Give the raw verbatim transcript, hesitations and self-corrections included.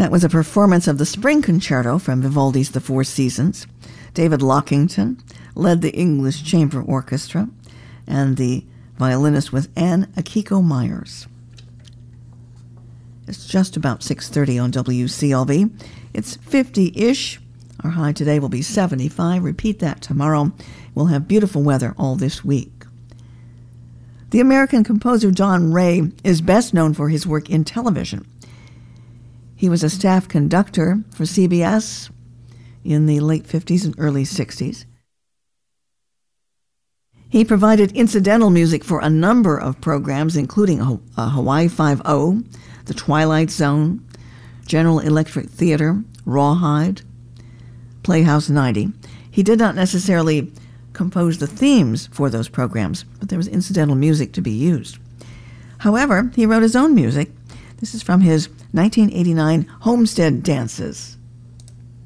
That was a performance of the Spring Concerto from Vivaldi's The Four Seasons. David Lockington led the English Chamber Orchestra, and the violinist was Anne Akiko Myers. It's just about six thirty on W C L V. It's fifty-ish. Our high today will be seventy-five. Repeat that tomorrow. We'll have beautiful weather all this week. The American composer John Ray is best known for his work in television. He was a staff conductor for C B S in the late fifties and early sixties. He provided incidental music for a number of programs, including Hawaii Five-O, The Twilight Zone, General Electric Theater, Rawhide, Playhouse ninety. He did not necessarily compose the themes for those programs, but there was incidental music to be used. However, he wrote his own music. This is from his nineteen eighty-nine Homestead Dances.